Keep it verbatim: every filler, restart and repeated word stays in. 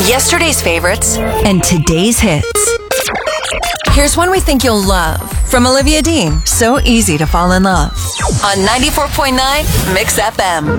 Yesterday's favorites and today's hits. Here's one we think you'll love from Olivia Dean. So easy to fall in love. on ninety-four point nine Mix F M.